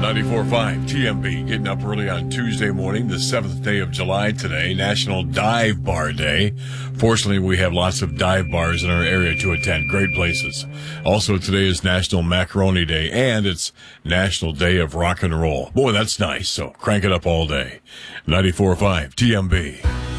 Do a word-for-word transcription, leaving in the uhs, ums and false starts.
ninety-four point five T M B, getting up early on Tuesday morning, the seventh day of July today, National Dive Bar Day. Fortunately, we have lots of dive bars in our area to attend. Great places. Also, today is National Macaroni Day, and it's National Day of Rock and Roll. Boy, that's nice, so crank it up all day. ninety-four point five T M B.